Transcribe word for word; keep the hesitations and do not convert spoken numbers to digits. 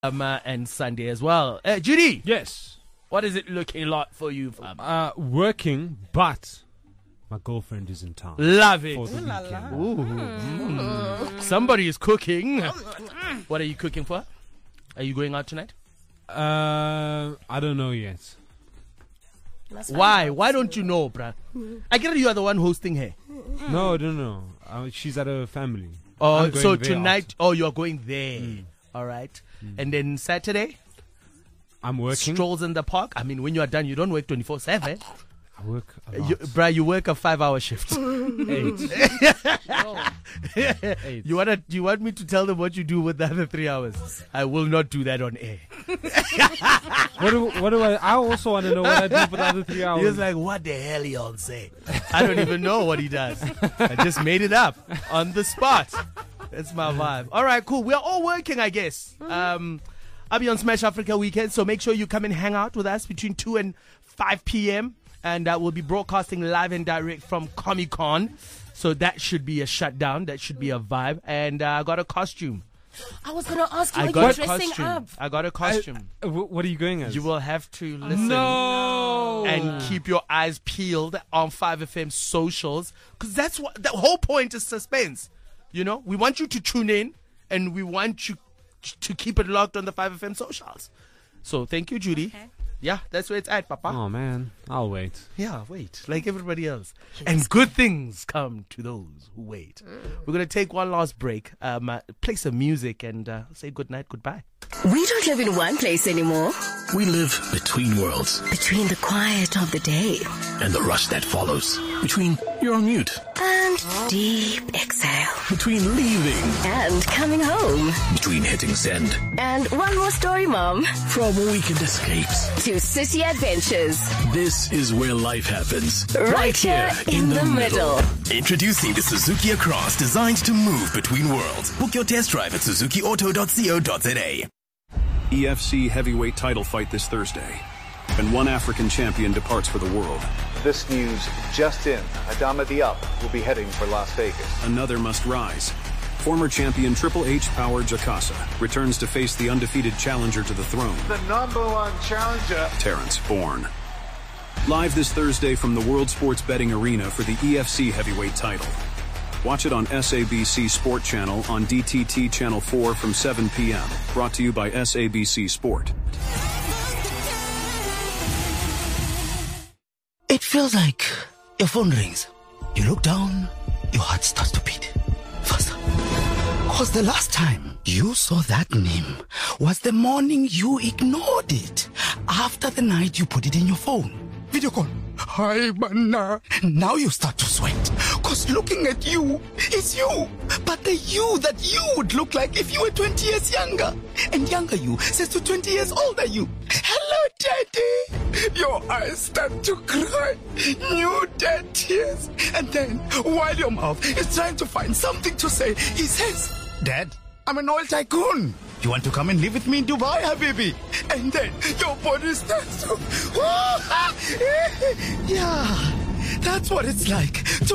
Um, uh, and Sunday as well. Uh, Judy, Yes. what is it looking like for you, fam? Uh, working, but my girlfriend is in town Love it. for the weekend. Ooh. Mm. Somebody is cooking. What are you cooking for? Are you going out tonight? Uh, I don't know yet. Why? Why don't you know, bruh? I get it, you are the one hosting her. No, no, no. Uh, she's at her family. Oh, I'm going so there tonight, after. oh, you're going there. Mm. All right. And then Saturday, I'm working. strolls in the park. I mean, when you are done, you don't work twenty-four seven. I work a lot. You, bruh, you work a five-hour shift. Eight. Eight. You wanna? You want me to tell them what you do with the other three hours? I will not do that on air. What do, what do I... I also want to know what I do for the other three hours. He was like, what the hell y'all say? I don't even know what he does. I just made it up on the spot. That's my vibe. All right, cool. We're all working, I guess. Um, I'll be on Smash Africa weekend, so make sure you come and hang out with us between two and five p.m. And uh, we'll be broadcasting live and direct from Comic-Con. So that should be a shutdown. That should be a vibe. And uh, I got a costume. I was gonna ask you, I are got you a dressing costume. up? I got a costume. Uh, wh- what are you going as? You will have to listen. No. And keep your eyes peeled on five F M socials, because that's what the whole point is. Suspense, you know. We want you to tune in, and we want you to keep it locked on the five F M socials. So thank you, Judy. Okay. Yeah, that's where it's at, Papa. Oh, man. I'll wait. Yeah, wait, like everybody else. And good things come to those who wait. We're gonna take one last break, um, uh, play some music, and uh, say good night, goodbye. We don't live in one place anymore. We live between worlds Between the quiet of the day and the rush that follows. Between you're on mute. and deep exhale Between leaving. and coming home. Between hitting send. And one more story, Mom. From weekend escapes. To City Adventures. This is where life happens. Right here in the middle. Introducing the Suzuki Across, designed to move between worlds. Book your test drive at suzuki auto dot co dot za. E F C heavyweight title fight this Thursday. And one African champion departs for the world. This news just in. Adama Diop will be heading for Las Vegas. Another must rise. Former champion Triple H Power Jakasa returns to face the undefeated challenger to the throne, The number one challenger. Terrence Bourne. Live this Thursday from the World Sports Betting Arena for the E F C heavyweight title. Watch it on S A B C Sport Channel on D T T Channel four from seven p.m. Brought to you by S A B C Sport. It feels like your phone rings. You look down, your heart starts to beat faster. Cause the last time you saw that name was the morning you ignored it after the night you put it in your phone. Video call. Hi, Manna. Now you start to sweat. Cause looking at you is you. But the you that you would look like if you were twenty years younger. And younger you says to twenty years older you, hello, daddy. Your eyes start to cry. New dead tears. And then, while your mouth is trying to find something to say, he says, Dad, I'm an oil tycoon. You want to come and live with me in Dubai, Habibi? And then your body starts to... Yeah, that's what it's like to